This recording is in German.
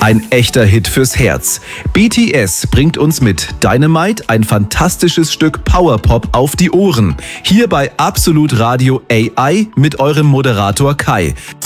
Ein echter Hit fürs Herz. BTS bringt uns mit Dynamite ein fantastisches Stück Powerpop auf die Ohren. Hier bei Absolut Radio AI mit eurem Moderator Kai.